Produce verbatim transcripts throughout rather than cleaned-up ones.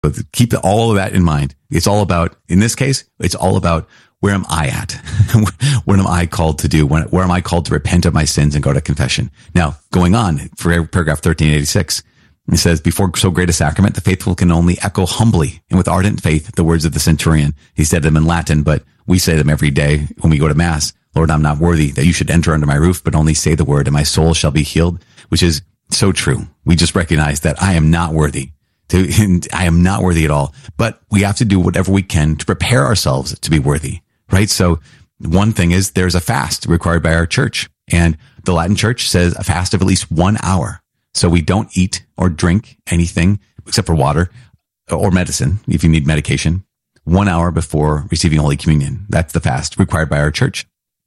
But keep all of that in mind. It's all about, in this case, it's all about where am I at? What am I called to do? When, where am I called to repent of my sins and go to confession? Now, going on for paragraph thirteen eighty-six, it says, before so great a sacrament, the faithful can only echo humbly and with ardent faith the words of the centurion. He said them in Latin, but we say them every day when we go to Mass. Lord, I'm not worthy that you should enter under my roof, but only say the word and my soul shall be healed, which is so true. We just recognize that I am not worthy. To, I am not worthy at all, but we have to do whatever we can to prepare ourselves to be worthy, right? So one thing is there's a fast required by our church, and the Latin church says a fast of at least one hour. So we don't eat or drink anything except for water or medicine if you need medication one hour before receiving Holy Communion. That's the fast required by our church.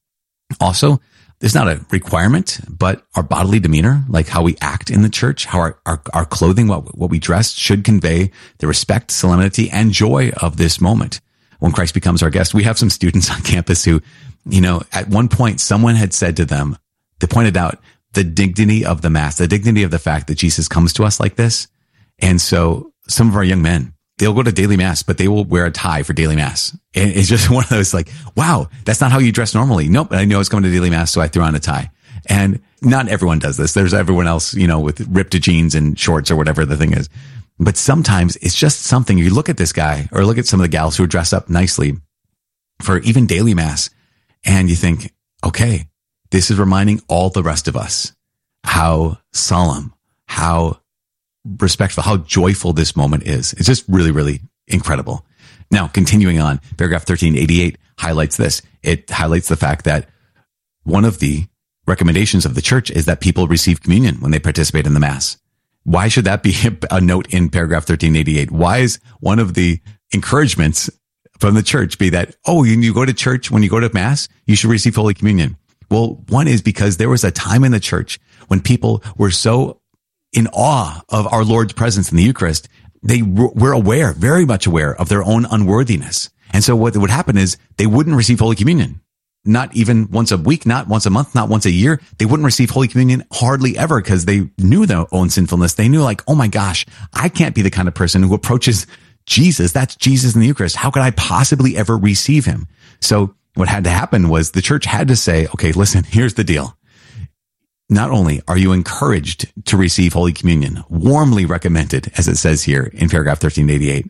Also, it's not a requirement, but our bodily demeanor, like how we act in the church, how our, our, our clothing, what, what we dress should convey the respect, solemnity, and joy of this moment when Christ becomes our guest. We have some students on campus who, you know, at one point someone had said to them, they pointed out the dignity of the Mass, the dignity of the fact that Jesus comes to us like this. And so some of our young men, they'll go to daily Mass, but they will wear a tie for daily Mass. And it's just one of those like, wow, that's not how you dress normally. Nope. I know it's going to daily Mass, so I threw on a tie. And not everyone does this. There's everyone else, you know, with ripped jeans and shorts or whatever the thing is. But sometimes it's just something. You look at this guy or look at some of the gals who dress up nicely for even daily Mass, and you think, okay, this is reminding all the rest of us how solemn, how respectful, how joyful this moment is. It's just really, really incredible. Now, continuing on, paragraph thirteen eighty-eight highlights this. It highlights the fact that one of the recommendations of the church is that people receive communion when they participate in the Mass. Why should that be a note in paragraph thirteen eighty-eight? Why is one of the encouragements from the church be that, oh, when you go to church, when you go to Mass, you should receive Holy Communion? Well, one is because there was a time in the church when people were so in awe of our Lord's presence in the Eucharist, they were aware, very much aware of their own unworthiness. And so what would happen is they wouldn't receive Holy Communion. Not even once a week, not once a month, not once a year. They wouldn't receive Holy Communion hardly ever because they knew their own sinfulness. They knew like, oh my gosh, I can't be the kind of person who approaches Jesus. That's Jesus in the Eucharist. How could I possibly ever receive him? So what had to happen was the church had to say, okay, listen, here's the deal. Not only are you encouraged to receive Holy Communion, warmly recommended, as it says here in paragraph thirteen eighty-eight,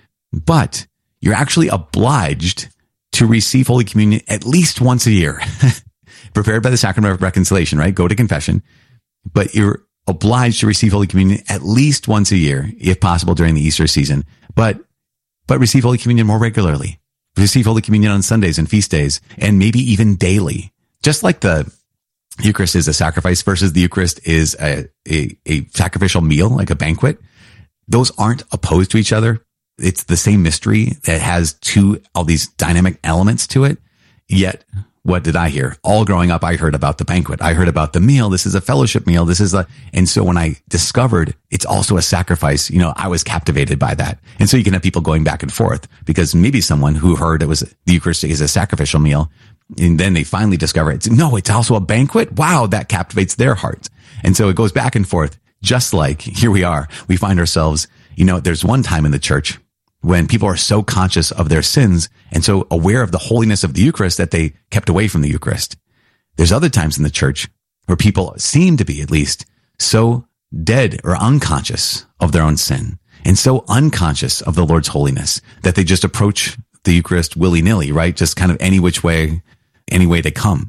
but you're actually obliged to receive Holy Communion at least once a year, prepared by the sacrament of reconciliation, right? Go to confession, but you're obliged to receive Holy Communion at least once a year, if possible during the Easter season, but, but receive Holy Communion more regularly. Receive Holy Communion on Sundays and feast days, and maybe even daily. Just like the Eucharist is a sacrifice versus the Eucharist is a, a, a sacrificial meal, like a banquet. Those aren't opposed to each other. It's the same mystery that has two, all these dynamic elements to it. Yet, what did I hear? All growing up, I heard about the banquet. I heard about the meal. This is a fellowship meal. This is a, and so when I discovered it's also a sacrifice, you know, I was captivated by that. And so you can have people going back and forth because maybe someone who heard it was the Eucharist is a sacrificial meal, and then they finally discover it's, no, it's also a banquet. Wow, that captivates their hearts. And so it goes back and forth, just like here we are. We find ourselves, you know, there's one time in the church when people are so conscious of their sins and so aware of the holiness of the Eucharist that they kept away from the Eucharist. There's other times in the church where people seem to be, at least, so dead or unconscious of their own sin and so unconscious of the Lord's holiness that they just approach the Eucharist willy-nilly, right? Just kind of any which way, any way they come.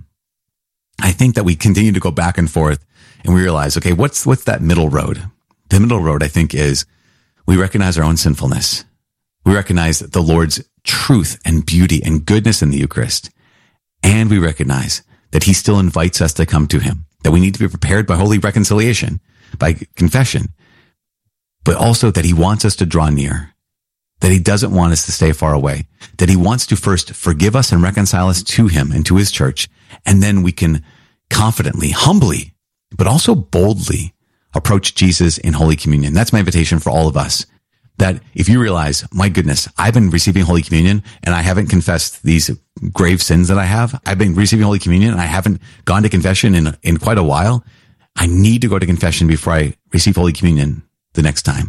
I think that we continue to go back and forth and we realize, okay, what's, what's that middle road? The middle road, I think, is we recognize our own sinfulness. We recognize the Lord's truth and beauty and goodness in the Eucharist. And we recognize that he still invites us to come to him, that we need to be prepared by holy reconciliation, by confession, but also that he wants us to draw near, that he doesn't want us to stay far away, that he wants to first forgive us and reconcile us to him and to his church. And then we can confidently, humbly, but also boldly approach Jesus in Holy Communion. That's my invitation for all of us. That if you realize, my goodness, I've been receiving Holy Communion and I haven't confessed these grave sins that I have. I've been receiving Holy Communion and I haven't gone to confession in, in quite a while. I need to go to confession before I receive Holy Communion the next time.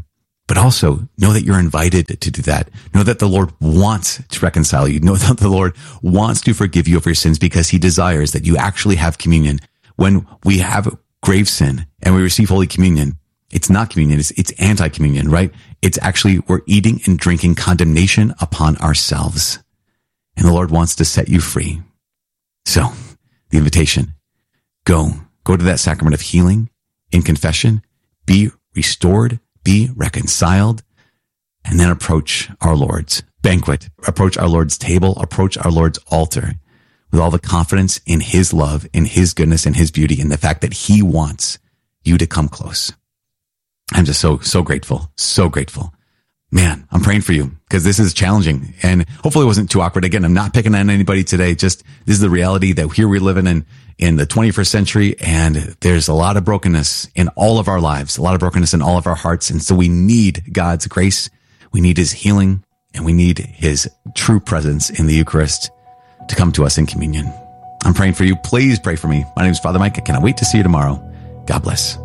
But also know that you're invited to do that. Know that the Lord wants to reconcile you. Know that the Lord wants to forgive you of your sins because he desires that you actually have communion. When we have grave sin and we receive Holy Communion, it's not communion, it's, it's anti-communion, right? It's actually, we're eating and drinking condemnation upon ourselves. And the Lord wants to set you free. So, the invitation, go, go to that sacrament of healing in confession, be restored, be reconciled, and then approach our Lord's banquet, approach our Lord's table, approach our Lord's altar with all the confidence in his love, in his goodness, in his beauty, and the fact that he wants you to come close. I'm just so, so grateful, so grateful. Man, I'm praying for you because this is challenging and hopefully it wasn't too awkward. Again, I'm not picking on anybody today. Just this is the reality that here we're living in, in the twenty-first century, and there's a lot of brokenness in all of our lives, a lot of brokenness in all of our hearts. And so we need God's grace. We need his healing, and we need his true presence in the Eucharist to come to us in communion. I'm praying for you. Please pray for me. My name is Father Mike. I cannot wait to see you tomorrow. God bless.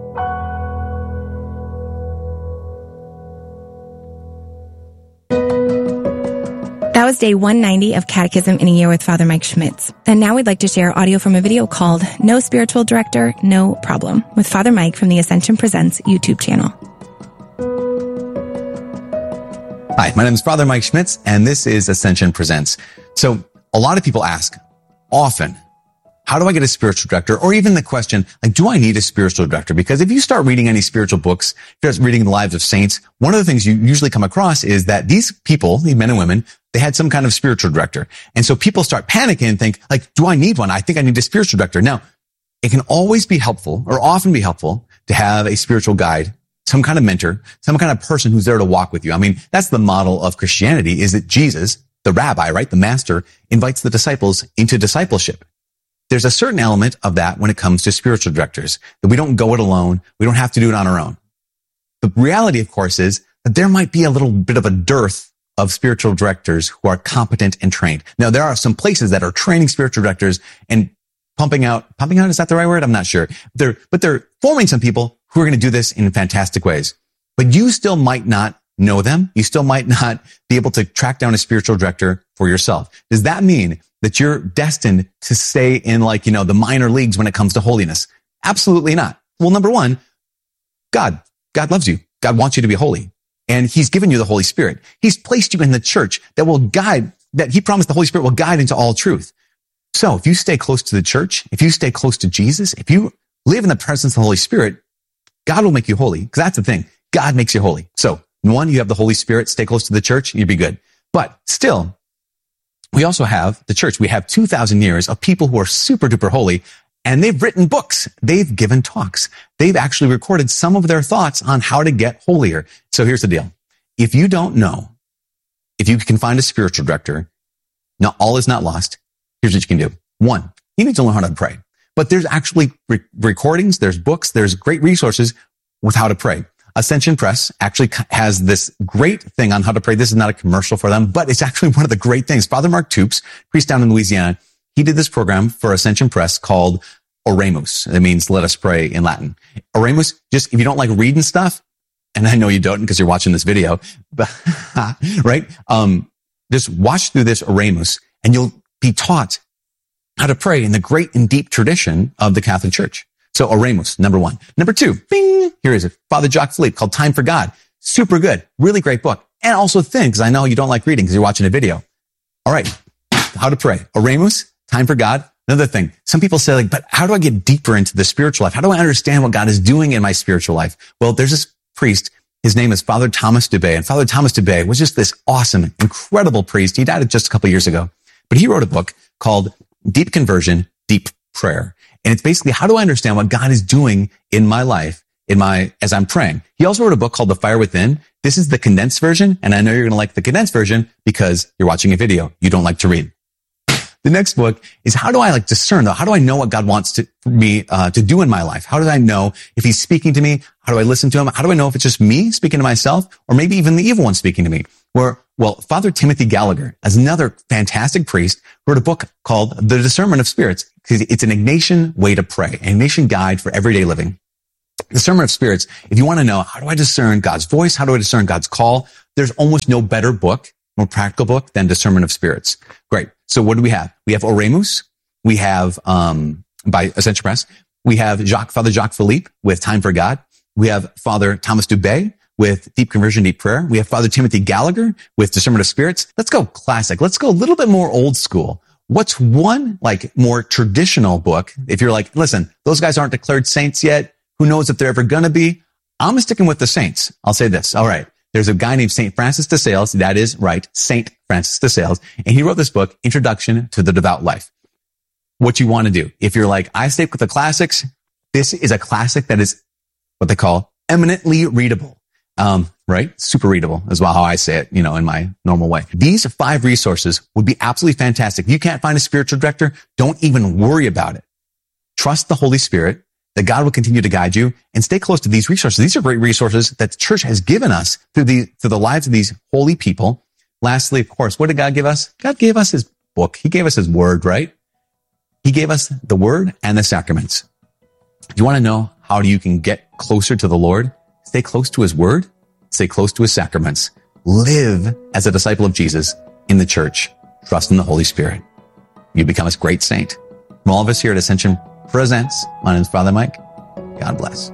That was day one ninety of Catechism in a Year with Father Mike Schmitz. And now we'd like to share audio from a video called No Spiritual Director, No Problem with Father Mike from the Ascension Presents YouTube channel. Hi, my name is Father Mike Schmitz, and this is Ascension Presents. So a lot of people ask often, how do I get a spiritual director? Or even the question, like, do I need a spiritual director? Because if you start reading any spiritual books, if you start reading the lives of saints, one of the things you usually come across is that these people, these men and women, they had some kind of spiritual director. And so people start panicking and think, like, do I need one? I think I need a spiritual director. Now, it can always be helpful, or often be helpful, to have a spiritual guide, some kind of mentor, some kind of person who's there to walk with you. I mean, that's the model of Christianity, is that Jesus, the rabbi, right, the master, invites the disciples into discipleship. There's a certain element of that when it comes to spiritual directors, that we don't go it alone. We don't have to do it on our own. The reality, of course, is that there might be a little bit of a dearth of spiritual directors who are competent and trained. Now, there are some places that are training spiritual directors and pumping out, pumping out, is that the right word? I'm not sure. They're, but they're forming some people who are going to do this in fantastic ways. But you still might not know them. You still might not be able to track down a spiritual director for yourself. Does that mean that you're destined to stay in, like, you know, the minor leagues when it comes to holiness? Absolutely not. Well, number one, God, God loves you. God wants you to be holy. And he's given you the Holy Spirit. He's placed you in the church that will guide, that he promised the Holy Spirit will guide into all truth. So if you stay close to the church, if you stay close to Jesus, if you live in the presence of the Holy Spirit, God will make you holy. Because that's the thing. God makes you holy. So one, you have the Holy Spirit, stay close to the church, you'd be good. But still, we also have the church. We have two thousand years of people who are super duper holy, and they've written books. They've given talks. They've actually recorded some of their thoughts on how to get holier. So here's the deal. If you don't know, if you can find a spiritual director, not all is not lost. Here's what you can do. One, you need to learn how to pray. But there's actually re- recordings, there's books, there's great resources with how to pray. Ascension Press actually has this great thing on how to pray. This is not a commercial for them, but it's actually one of the great things. Father Mark Toups, priest down in Louisiana, he did this program for Ascension Press called Oremus. It means let us pray in Latin. Oremus, just if you don't like reading stuff, and I know you don't because you're watching this video, but, right? Um, just watch through this Oremus and you'll be taught how to pray in the great and deep tradition of the Catholic Church. So Oremus, number one. Number two, bing, here is it. Father Jacques Philippe called Time for God. Super good. Really great book. And also thin, because I know you don't like reading because you're watching a video. All right. How to pray. Oremus, Time for God. Another thing. Some people say, like, but how do I get deeper into the spiritual life? How do I understand what God is doing in my spiritual life? Well, there's this priest. His name is Father Thomas Dubay. And Father Thomas Dubay was just this awesome, incredible priest. He died just a couple of years ago. But he wrote a book called Deep Conversion, Deep Prayer. And it's basically, how do I understand what God is doing in my life, in my, as I'm praying? He also wrote a book called The Fire Within. This is the condensed version. And I know you're going to like the condensed version because you're watching a video. You don't like to read. The next book is, how do I like discern though? How do I know what God wants to me, uh, to do in my life? How do I know if he's speaking to me? How do I listen to him? How do I know if it's just me speaking to myself or maybe even the evil one speaking to me? Where, well, Father Timothy Gallagher, as another fantastic priest, wrote a book called The Discernment of Spirits, because it's an Ignatian way to pray, an Ignatian guide for everyday living. Discernment of spirits. If you want to know, how do I discern God's voice? How do I discern God's call? There's almost no better book, more practical book than Discernment of Spirits. Great. So what do we have? We have Oremus. We have, um, by Ascension Press. We have Jacques, Father Jacques Philippe with Time for God. We have Father Thomas Dubé with Deep Conversion, Deep Prayer. We have Father Timothy Gallagher with Discernment of Spirits. Let's go classic. Let's go a little bit more old school. What's one like more traditional book? If you're like, listen, those guys aren't declared saints yet. Who knows if they're ever going to be? I'm sticking with the saints. I'll say this. All right. There's a guy named Saint Francis de Sales. That is right. Saint Francis de Sales. And he wrote this book, Introduction to the Devout Life. What you want to do. If you're like, I stick with the classics, this is a classic that is what they call eminently readable. Um, right? Super readable as well, how I say it, you know, in my normal way. These five resources would be absolutely fantastic. If you can't find a spiritual director, don't even worry about it. Trust the Holy Spirit, that God will continue to guide you, and stay close to these resources. These are great resources that the church has given us through the, through the lives of these holy people. Lastly, of course, what did God give us? God gave us his book. He gave us his word, right? He gave us the word and the sacraments. If you want to know how you can get closer to the Lord, stay close to his word, stay close to his sacraments, live as a disciple of Jesus in the church, trust in the Holy Spirit. You become a great saint. From all of us here at Ascension Presents, my name is Father Mike. God bless.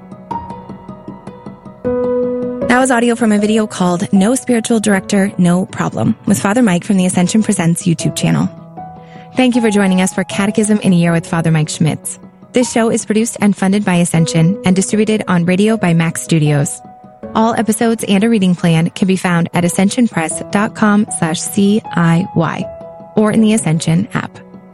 That was audio from a video called No Spiritual Director, No Problem with Father Mike from the Ascension Presents YouTube channel. Thank you for joining us for Catechism in a Year with Father Mike Schmitz. This show is produced and funded by Ascension and distributed on radio by Max Studios. All episodes and a reading plan can be found at ascensionpress.com slash CIY or in the Ascension app.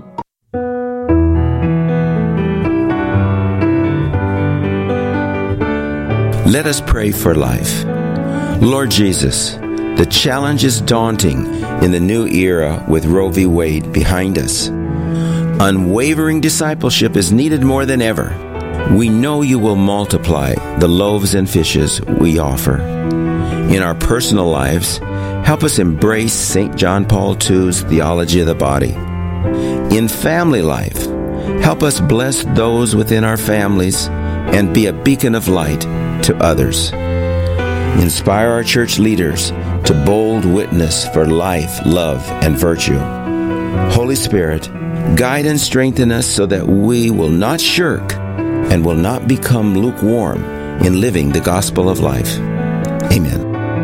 Let us pray for life. Lord Jesus, the challenge is daunting in the new era with Roe v. Wade behind us. Unwavering discipleship is needed more than ever. We know you will multiply the loaves and fishes we offer. In our personal lives, help us embrace Saint John Paul the Second's theology of the body. In family life, help us bless those within our families and be a beacon of light to others. Inspire our church leaders to bold witness for life, love, and virtue. Holy Spirit, guide and strengthen us so that we will not shirk and will not become lukewarm in living the gospel of life. Amen.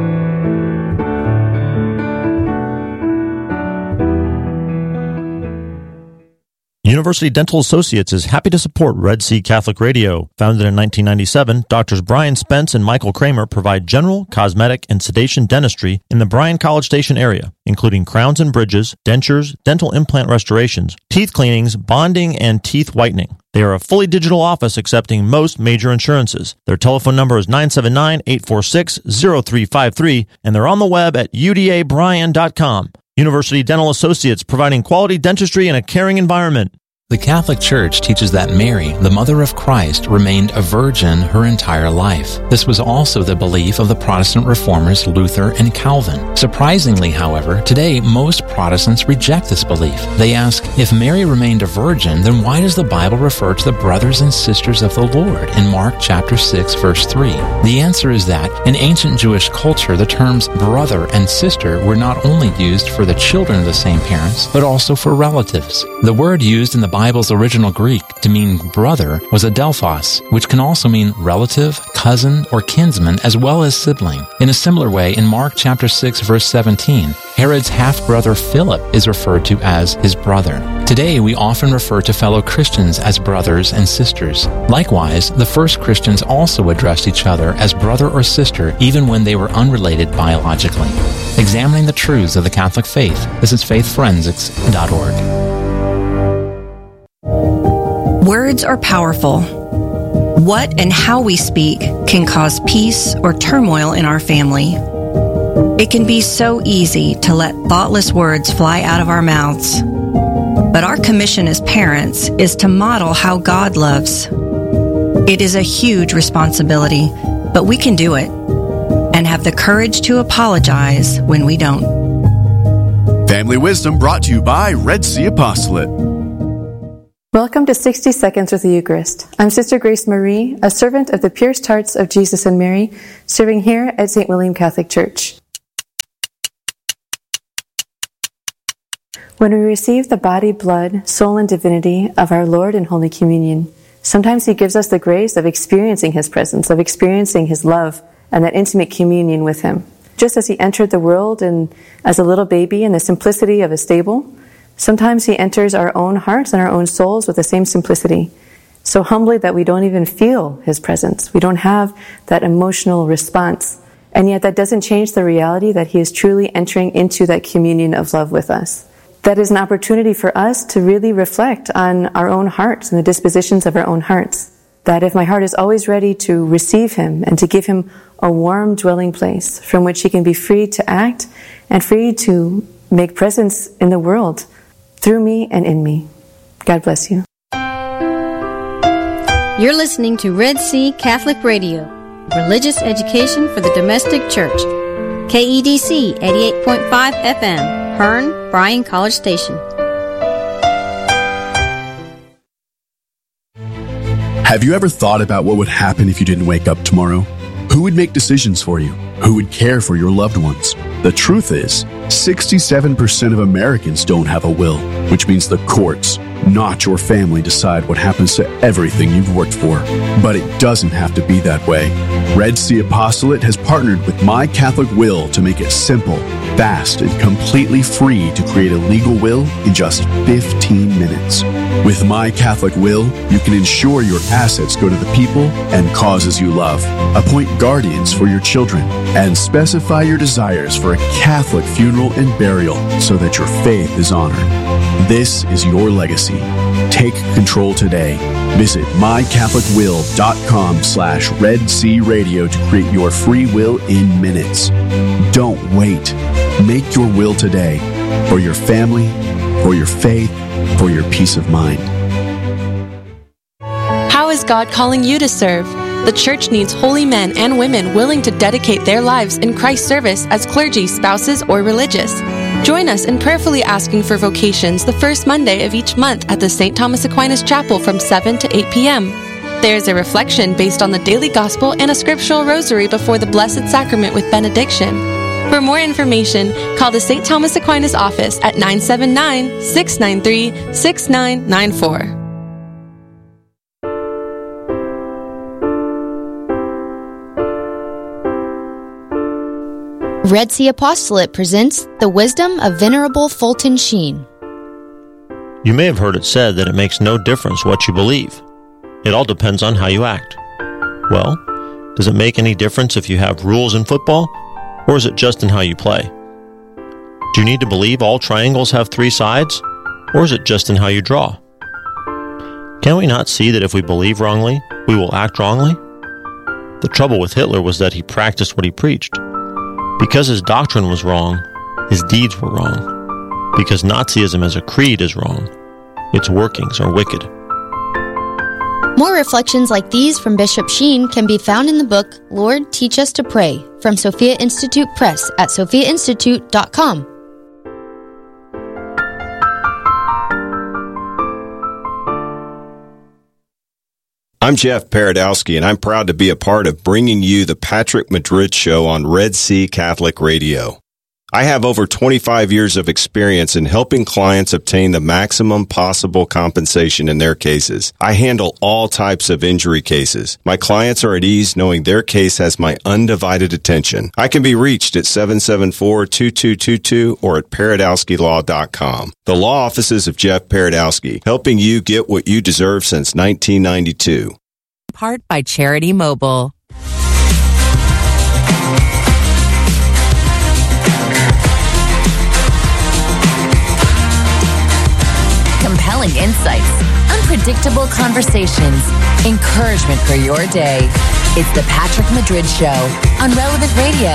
University Dental Associates is happy to support Red Sea Catholic Radio. Founded in nineteen ninety-seven, Doctors Brian Spence and Michael Kramer provide general, cosmetic, and sedation dentistry in the Bryan College Station area, including crowns and bridges, dentures, dental implant restorations, teeth cleanings, bonding, and teeth whitening. They are a fully digital office accepting most major insurances. Their telephone number is nine seven nine, eight four six, zero three five three, and they're on the web at u d a bryan dot com. University Dental Associates, providing quality dentistry in a caring environment. The Catholic Church teaches that Mary, the mother of Christ, remained a virgin her entire life. This was also the belief of the Protestant reformers Luther and Calvin. Surprisingly, however, today most Protestants reject this belief. They ask, if Mary remained a virgin, then why does the Bible refer to the brothers and sisters of the Lord in Mark chapter six, verse three? The answer is that in ancient Jewish culture, the terms brother and sister were not only used for the children of the same parents, but also for relatives. The word used in the Bible Bible's original Greek to mean brother was adelphos, which can also mean relative, cousin, or kinsman, as well as sibling. In a similar way, in Mark chapter six, verse seventeen, Herod's half-brother Philip is referred to as his brother. Today, we often refer to fellow Christians as brothers and sisters. Likewise, the first Christians also addressed each other as brother or sister, even when they were unrelated biologically. Examining the truths of the Catholic faith, this is faith forensics dot org. Words are powerful. What and how we speak can cause peace or turmoil in our family. It can be so easy to let thoughtless words fly out of our mouths. But our commission as parents is to model how God loves. It is a huge responsibility, but we can do it and have the courage to apologize when we don't. Family Wisdom brought to you by Red Sea Apostolate. Welcome to sixty Seconds with the Eucharist. I'm Sister Grace Marie, a servant of the Pierced Hearts of Jesus and Mary, serving here at Saint William Catholic Church. When we receive the body, blood, soul, and divinity of our Lord in Holy Communion, sometimes He gives us the grace of experiencing His presence, of experiencing His love, and that intimate communion with Him. Just as He entered the world and as a little baby in the simplicity of a stable, sometimes He enters our own hearts and our own souls with the same simplicity, so humbly that we don't even feel His presence. We don't have that emotional response. And yet that doesn't change the reality that He is truly entering into that communion of love with us. That is an opportunity for us to really reflect on our own hearts and the dispositions of our own hearts. That if my heart is always ready to receive Him and to give Him a warm dwelling place from which He can be free to act and free to make presence in the world through me and in me. God bless you. You're listening to Red Sea Catholic Radio, religious education for the domestic church. K E D C eighty-eight point five F M, Hearn, Bryan College Station. Have you ever thought about what would happen if you didn't wake up tomorrow? Who would make decisions for you? Who would care for your loved ones? The truth is, sixty-seven percent of Americans don't have a will, which means the courts, not your family, decide what happens to everything you've worked for. But it doesn't have to be that way. Red Sea Apostolate has partnered with My Catholic Will to make it simple, fast, and completely free to create a legal will in just fifteen minutes. With My Catholic Will, you can ensure your assets go to the people and causes you love, appoint guardians for your children, and specify your desires for a Catholic funeral and burial so that your faith is honored. This is your legacy. Take control today. Visit mycatholicwill.com slash Red Sea Radio to create your free will in minutes. Don't wait. Make your will today for your family, for your faith, for your peace of mind. How is God calling you to serve? The church needs holy men and women willing to dedicate their lives in Christ's service as clergy, spouses, or religious. Join us in prayerfully asking for vocations the first Monday of each month at the Saint Thomas Aquinas Chapel from seven to eight p.m. There is a reflection based on the daily gospel and a scriptural rosary before the Blessed Sacrament with benediction. For more information, call the Saint Thomas Aquinas office at nine seven nine, six nine three, six nine nine four. Red Sea Apostolate presents The Wisdom of Venerable Fulton Sheen. You may have heard it said that it makes no difference what you believe. It all depends on how you act. Well, does it make any difference if you have rules in football, or is it just in how you play? Do you need to believe all triangles have three sides, or is it just in how you draw? Can we not see that if we believe wrongly, we will act wrongly? The trouble with Hitler was that he practiced what he preached. Because his doctrine was wrong, his deeds were wrong. Because Nazism as a creed is wrong, its workings are wicked. More reflections like these from Bishop Sheen can be found in the book Lord, Teach Us to Pray from Sophia Institute Press at sophia institute dot com. I'm Jeff Paradowski, and I'm proud to be a part of bringing you the Patrick Madrid Show on Red Sea Catholic Radio. I have over twenty-five years of experience in helping clients obtain the maximum possible compensation in their cases. I handle all types of injury cases. My clients are at ease knowing their case has my undivided attention. I can be reached at seven seven four, two two two two or at paradowski law dot com. The law offices of Jeff Paradowski, helping you get what you deserve since nineteen ninety-two. Part by Charity Mobile. Compelling insights, unpredictable conversations, encouragement for your day. It's the Patrick Madrid Show on Relevant Radio.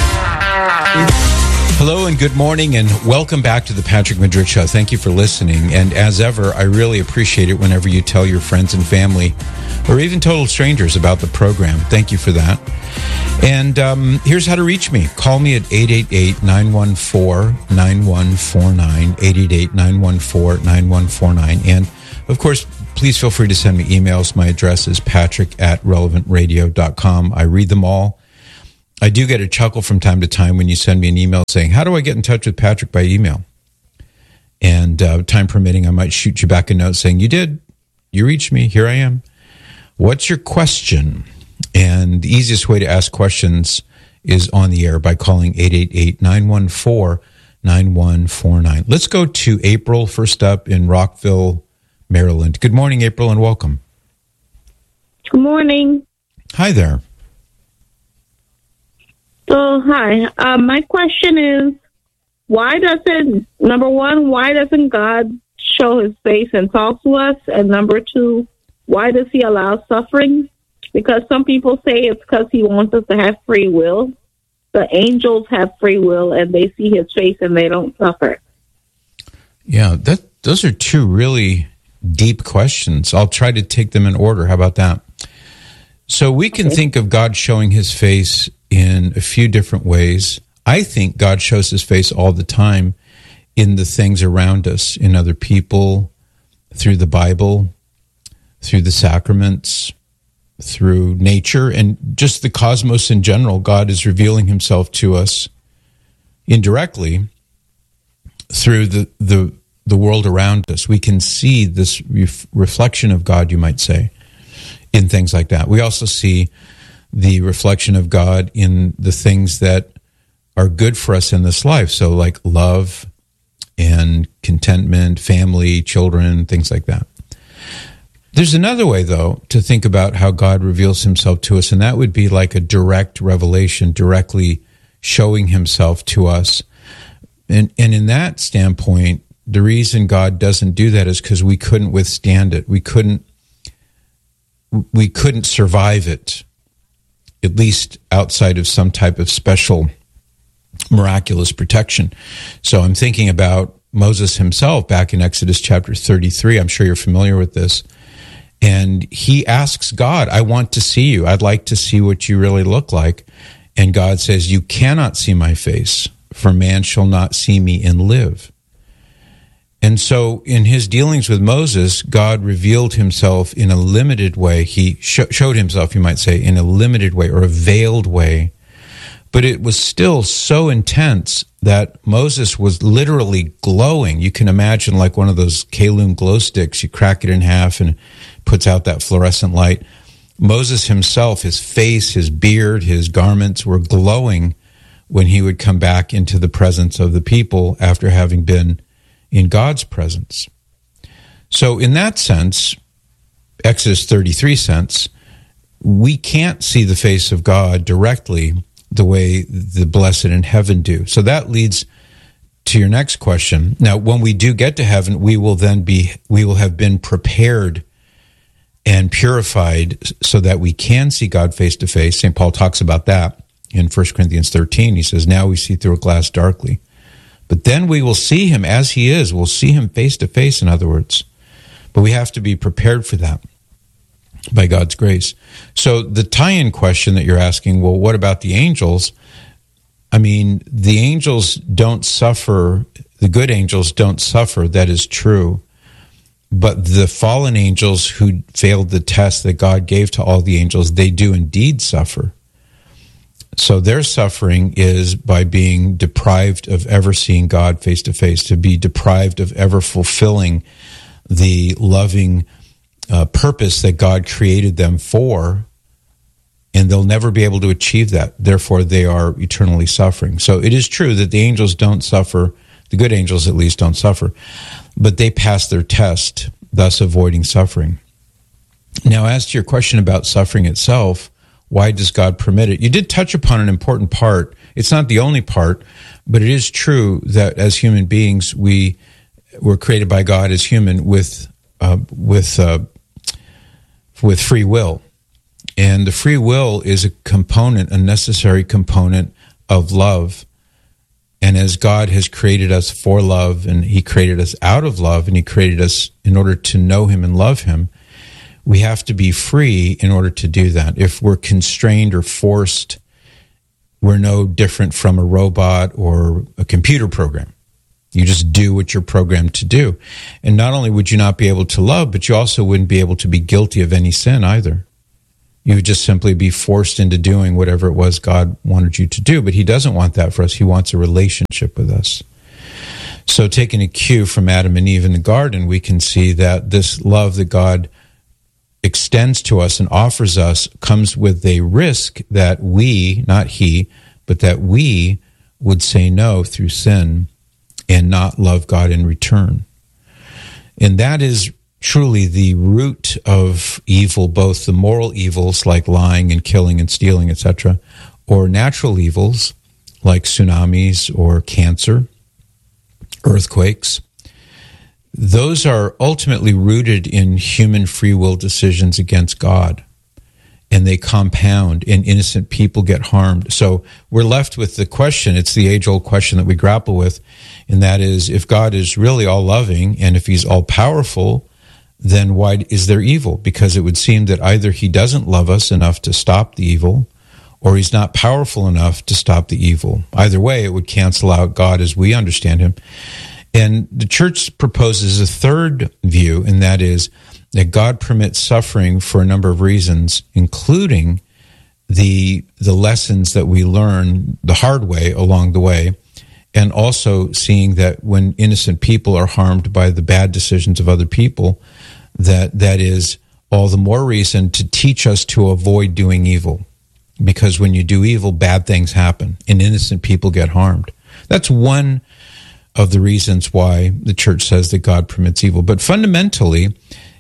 Hello and good morning and welcome back to the Patrick Madrid Show. Thank you for listening. And as ever, I really appreciate it whenever you tell your friends and family or even total strangers about the program. Thank you for that. And um, here's how to reach me. Call me at eight eight eight, nine one four, nine one four nine, eight eight eight, nine one four, nine one four nine. And Of course, please feel free to send me emails. My address is patrick at relevant radio dot com. I read them all. I do get a chuckle from time to time when you send me an email saying, how do I get in touch with Patrick by email? And uh, time permitting, I might shoot you back a note saying, you did. You reached me. Here I am. What's your question? And the easiest way to ask questions is on the air by calling eight eight eight, nine one four, nine one four nine. Let's go to April, first up in Rockville, Maryland. Good morning, April, and welcome. Good morning. Hi there. So, hi. Uh, my question is, why doesn't, number one, why doesn't God show his face and talk to us? And number two, why does he allow suffering? Because some people say it's because he wants us to have free will. The angels have free will, and they see his face and they don't suffer. Yeah, that those are two really deep questions. I'll try to take them in order. How about that? So we can okay. think of God showing his face in a few different ways. I think God shows his face all the time in the things around us, in other people, through the Bible, through the sacraments, through nature, and just the cosmos in general. God is revealing himself to us indirectly through the the, the world around us. We can see this ref- reflection of God, you might say, in things like that. We also see the reflection of God in the things that are good for us in this life. So like love and contentment, family, children, things like that. There's another way, though, to think about how God reveals himself to us, and that would be like a direct revelation, directly showing himself to us. And, and in that standpoint, the reason God doesn't do that is because we couldn't withstand it. We couldn't, we couldn't survive it, at least outside of some type of special miraculous protection. So I'm thinking about Moses himself back in Exodus chapter thirty-three. I'm sure you're familiar with this. And he asks God, I want to see you. I'd like to see what you really look like. And God says, you cannot see my face, for man shall not see me and live. And so in his dealings with Moses, God revealed himself in a limited way. He sh- showed himself, you might say, in a limited way or a veiled way. But it was still so intense that Moses was literally glowing. You can imagine like one of those K-Loom glow sticks. You crack it in half and it puts out that fluorescent light. Moses himself, his face, his beard, his garments were glowing when he would come back into the presence of the people after having been in God's presence. So in that sense, Exodus thirty-three sense, we can't see the face of God directly the way the blessed in heaven do. So that leads to your next question. Now, when we do get to heaven, we will then be, we will have been prepared and purified so that we can see God face to face. Saint Paul talks about that in First Corinthians thirteen. He says, now we see through a glass darkly. But then we will see him as he is. We'll see him face to face, in other words. But we have to be prepared for that by God's grace. So the tie-in question that you're asking, well, what about the angels? I mean, the angels don't suffer, the good angels don't suffer, that is true. But the fallen angels who failed the test that God gave to all the angels, they do indeed suffer. So their suffering is by being deprived of ever seeing God face to face, to be deprived of ever fulfilling the loving uh, purpose that God created them for, and they'll never be able to achieve that. Therefore, they are eternally suffering. So it is true that the angels don't suffer, the good angels at least don't suffer, but they pass their test, thus avoiding suffering. Now, as to your question about suffering itself, why does God permit it? You did touch upon an important part. It's not the only part, but it is true that as human beings, we were created by God as human with uh, with uh, with free will, and the free will is a component, a necessary component of love. And as God has created us for love, and He created us out of love, and He created us in order to know Him and love Him, we have to be free in order to do that. If we're constrained or forced, we're no different from a robot or a computer program. You just do what you're programmed to do. And not only would you not be able to love, but you also wouldn't be able to be guilty of any sin either. You would just simply be forced into doing whatever it was God wanted you to do. But he doesn't want that for us. He wants a relationship with us. So taking a cue from Adam and Eve in the garden, we can see that this love that God extends to us and offers us comes with a risk that we, not he, but that we would say no through sin and not love God in return. And that is truly the root of evil, both the moral evils like lying and killing and stealing, et cetera, or natural evils like tsunamis or cancer, earthquakes. Those are ultimately rooted in human free will decisions against God, and they compound, and innocent people get harmed. So we're left with the question, it's the age-old question that we grapple with, and that is, if God is really all-loving, and if he's all-powerful, then why is there evil? Because it would seem that either he doesn't love us enough to stop the evil, or he's not powerful enough to stop the evil. Either way, it would cancel out God as we understand him. And the church proposes a third view, and that is that God permits suffering for a number of reasons, including the the lessons that we learn the hard way along the way, and also seeing that when innocent people are harmed by the bad decisions of other people, that that is all the more reason to teach us to avoid doing evil. Because when you do evil, bad things happen, and innocent people get harmed. That's one of the reasons why the church says that God permits evil. But fundamentally,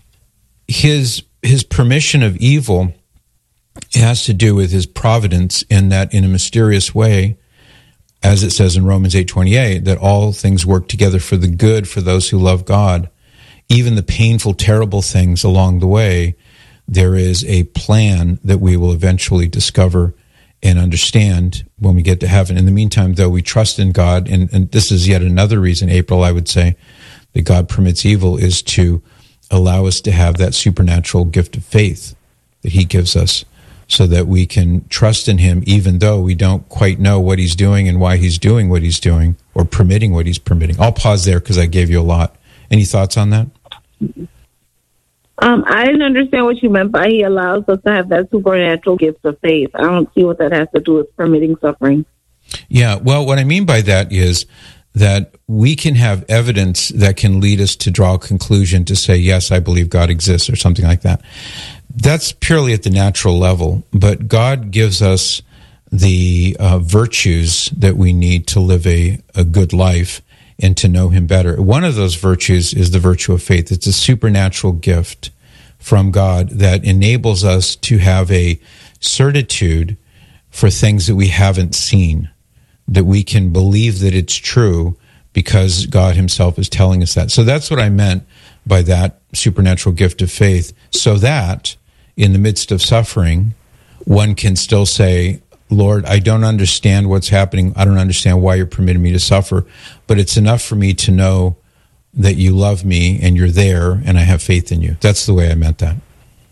his his permission of evil has to do with his providence, in that in a mysterious way, as it says in Romans eight twenty-eight, that all things work together for the good for those who love God. Even the painful, terrible things along the way, there is a plan that we will eventually discover and understand when we get to heaven. In the meantime, though, we trust in God, and, and this is yet another reason, April, I would say, that God permits evil, is to allow us to have that supernatural gift of faith that he gives us, so that we can trust in him even though we don't quite know what he's doing and why he's doing what he's doing, or permitting what he's permitting. I'll pause there because I gave you a lot. Any thoughts on that? Um, I didn't understand what you meant by he allows us to have that supernatural gift of faith. I don't see what that has to do with permitting suffering. Yeah, well, what I mean by that is that we can have evidence that can lead us to draw a conclusion to say, yes, I believe God exists, or something like that. That's purely at the natural level, but God gives us the uh, virtues that we need to live a, a good life and to know him better. One of those virtues is the virtue of faith. It's a supernatural gift from God that enables us to have a certitude for things that we haven't seen, that we can believe that it's true because God himself is telling us that. So that's what I meant by that supernatural gift of faith, so that in the midst of suffering, one can still say, Lord, I don't understand what's happening. I don't understand why you're permitting me to suffer, but it's enough for me to know that you love me and you're there and I have faith in you. That's the way I meant that.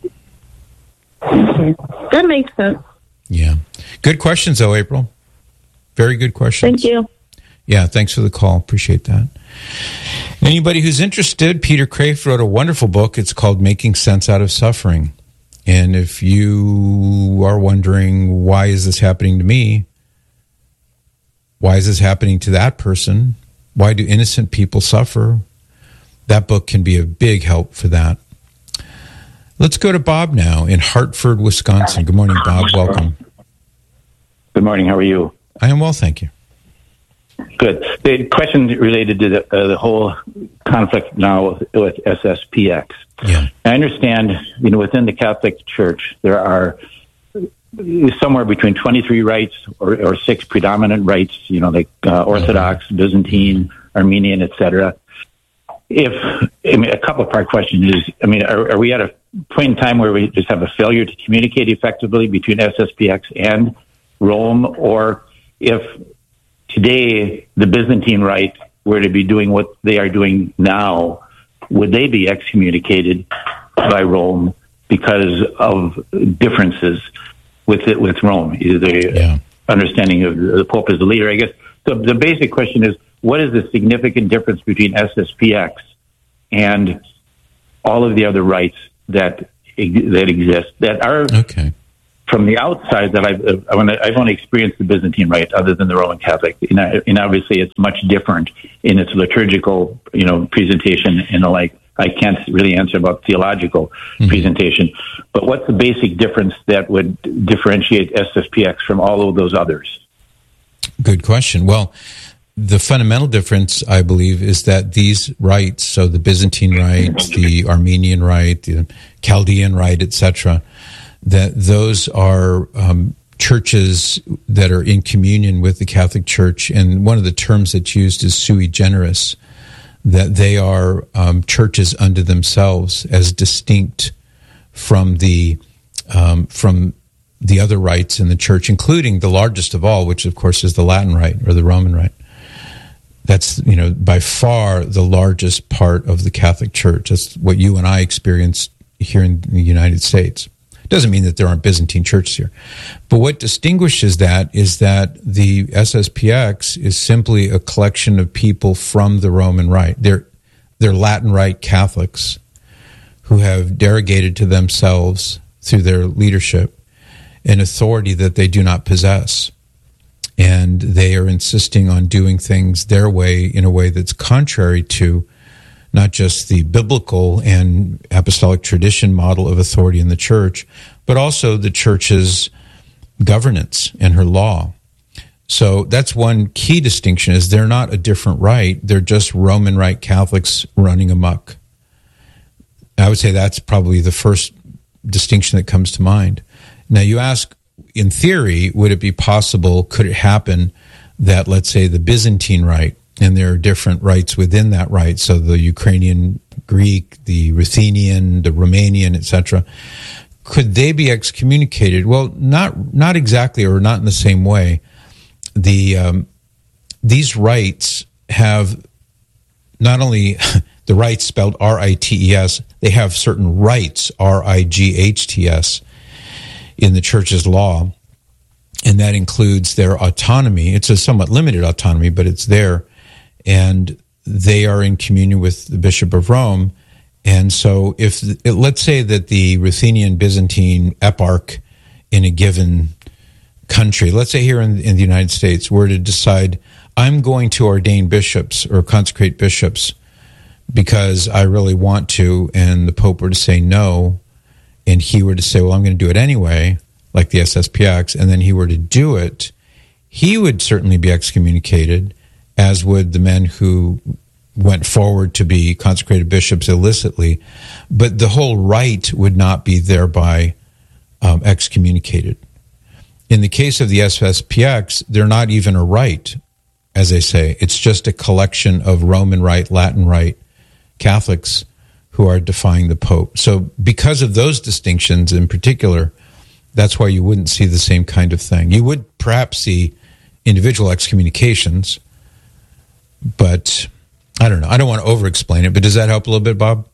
Okay. That makes sense. Yeah. Good questions, though, April. Very good questions. Thank you. Yeah, thanks for the call. Appreciate that. Anybody who's interested, Peter Kreeft wrote a wonderful book. It's called Making Sense Out of Suffering. And if you are wondering, why is this happening to me? Why is this happening to that person? Why do innocent people suffer? That book can be a big help for that. Let's go to Bob now in Hartford, Wisconsin. Good morning, Bob. Welcome. Good morning. How are you? I am well, thank you. Good. The question related to the, uh, the whole conflict now with, with S S P X. Yeah. I understand, you know, within the Catholic Church, there are somewhere between twenty-three rites or, or six predominant rites, you know, like uh, Orthodox, Byzantine, Armenian, et cetera. If, I mean, a couple part question is, I mean, are, are we at a point in time where we just have a failure to communicate effectively between S S P X and Rome? Or if today the Byzantine Rite were to be doing what they are doing now, would they be excommunicated by Rome because of differences with it, with Rome? Either the yeah. understanding of the Pope as the leader, I guess. So the basic question is, what is the significant difference between S S P X and all of the other rites that that exist that are okay. From the outside that I've I've only experienced the Byzantine rite other than the Roman Catholic, and, I, and obviously it's much different in its liturgical, you know, presentation and the like. I can't really answer about theological mm-hmm. presentation, but what's the basic difference that would differentiate S S P X from all of those others? Good question. Well, the fundamental difference, I believe, is that these rites, so the Byzantine rite, the Armenian rite, the Chaldean rite, et cetera, that those are um, churches that are in communion with the Catholic Church, and one of the terms that's used is sui generis, that they are um, churches unto themselves, as distinct from the um, from the other rites in the church, including the largest of all, which of course is the Latin rite or the Roman rite. That's, you know, by far the largest part of the Catholic Church. That's what you and I experienced here in the United States. Doesn't mean that there aren't Byzantine churches here. But what distinguishes that is that the S S P X is simply a collection of people from the Roman Rite. They're, they're Latin Rite Catholics who have derogated to themselves through their leadership an authority that they do not possess. And they are insisting on doing things their way in a way that's contrary to not just the biblical and apostolic tradition model of authority in the church, but also the church's governance and her law. So that's one key distinction, is they're not a different rite. They're just Roman Rite Catholics running amok. I would say that's probably the first distinction that comes to mind. Now you ask, in theory, would it be possible, could it happen that, let's say, the Byzantine rite, and there are different rites within that rite, so the Ukrainian Greek, the Ruthenian, the Romanian, et cetera, could they be excommunicated? Well, not not exactly, or not in the same way. The um, these rites have not only the rites spelled R I T E S, they have certain rights, R I G H T S, in the church's law, and that includes their autonomy. It's a somewhat limited autonomy, but it's there. And they are in communion with the Bishop of Rome. And so if, let's say that the Ruthenian Byzantine eparch in a given country, let's say here in, in the United States, were to decide, I'm going to ordain bishops or consecrate bishops because I really want to, and the Pope were to say no, and he were to say, well, I'm going to do it anyway, like the S S P X, and then he were to do it, he would certainly be excommunicated, as would the men who went forward to be consecrated bishops illicitly, but the whole rite would not be thereby um, excommunicated. In the case of the S S P X, they're not even a rite, as they say. It's just a collection of Roman Rite, Latin Rite Catholics who are defying the Pope. So because of those distinctions in particular, that's why you wouldn't see the same kind of thing. You would perhaps see individual excommunications, but I don't know. I don't want to over-explain it, but does that help a little bit, Bob?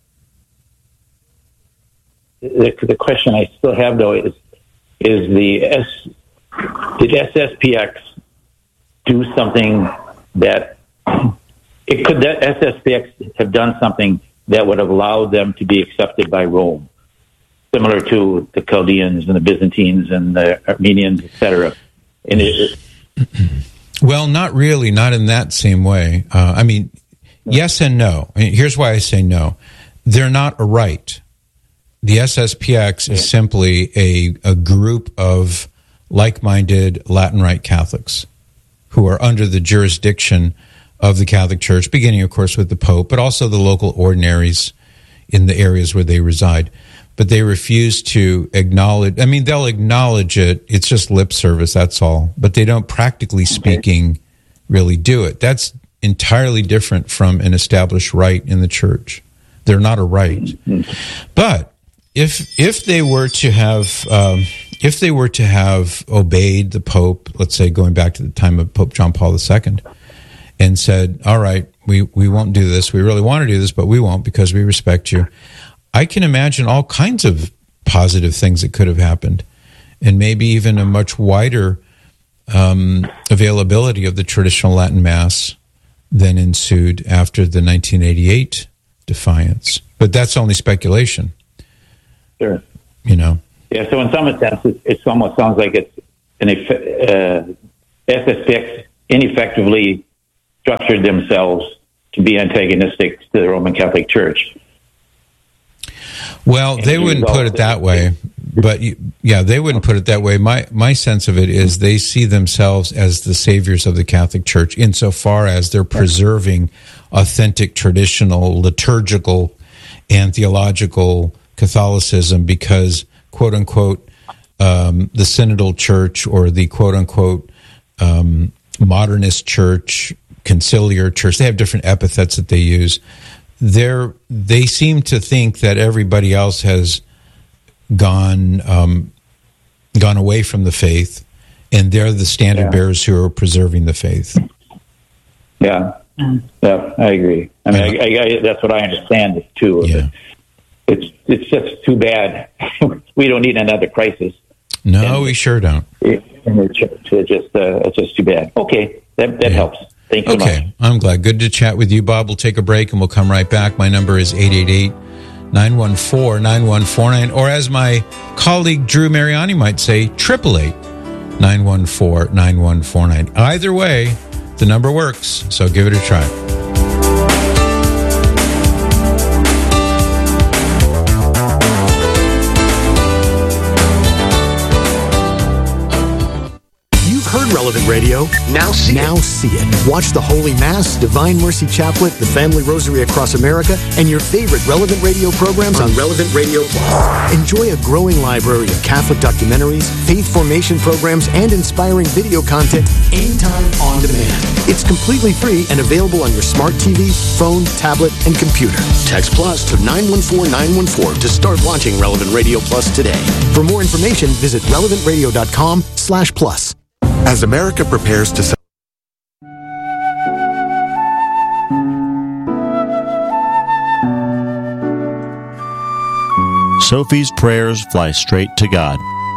The, the question I still have, though, is, is the S, did S S P X do something that, it could that S S P X have done something that would have allowed them to be accepted by Rome, similar to the Chaldeans and the Byzantines and the Armenians, et cetera? And it, well, not really, not in that same way. Uh, I mean, yes and no. I mean, here's why I say no. They're not a rite. The S S P X is simply a, a group of like-minded Latin Rite Catholics who are under the jurisdiction of the Catholic Church, beginning, of course, with the Pope, but also the local ordinaries in the areas where they reside. But they refuse to acknowledge, I mean, they'll acknowledge it. It's just lip service, that's all. But they don't, practically speaking, really do it. That's entirely different from an established rite in the church. They're not a rite. But if if they were to have um, if they were to have obeyed the Pope, let's say going back to the time of Pope John Paul the Second, and said, all right, we, we won't do this. We really want to do this, but we won't because we respect you. I can imagine all kinds of positive things that could have happened, and maybe even a much wider um, availability of the traditional Latin Mass then ensued after the nineteen eighty-eight defiance. But that's only speculation. Sure. You know? Yeah, so in some sense, it, it almost sounds like it's an uh, S S X ineffectively structured themselves to be antagonistic to the Roman Catholic Church. Well, they wouldn't put it that way, but yeah, they wouldn't put it that way. My my sense of it is they see themselves as the saviors of the Catholic Church insofar as they're preserving authentic, traditional, liturgical, and theological Catholicism because, quote unquote, um, the Synodal Church or the quote unquote um, modernist church, conciliar church, they have different epithets that they use. They're, they seem to think that everybody else has gone um, gone away from the faith, and they're the standard yeah. bearers who are preserving the faith. Yeah, yeah, I agree. I mean, I, I, I, that's what I understand too. Yeah. It's it's just too bad. We don't need another crisis. No, and we sure don't. It, it's just uh, it's just too bad. Okay, that that yeah. helps. Thank you okay, much. I'm glad. Good to chat with you, Bob. We'll take a break and we'll come right back. My number is eight eight eight, nine one four, nine one four nine, or as my colleague Drew Mariani might say, triple eight, nine one four, nine one four nine. Either way, the number works, so give it a try. Relevant Radio. Now see now it. see it. Watch the Holy Mass, Divine Mercy Chaplet, the Family Rosary Across America, and your favorite Relevant Radio programs on Relevant Radio Plus. Enjoy a growing library of Catholic documentaries, faith formation programs, and inspiring video content anytime on demand. It's completely free and available on your smart T V, phone, tablet, and computer. Text Plus to nine one four nine one four to start watching Relevant Radio Plus today. For more information, visit relevant radio dot com slash plus. As America prepares to... Sophie's prayers fly straight to God.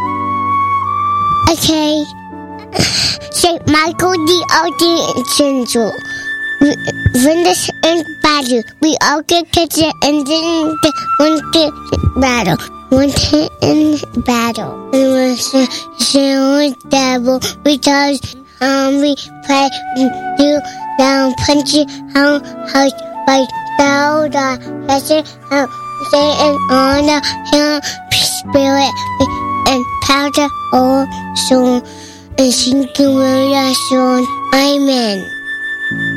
Okay. Saint Michael the Archangel, win this in battle. We all get to the end in the battle. One in battle. It was a silly devil because um, we play do down punchy how how like down the lesson how Satan on the spirit and powder all soul and sing to soul. Amen.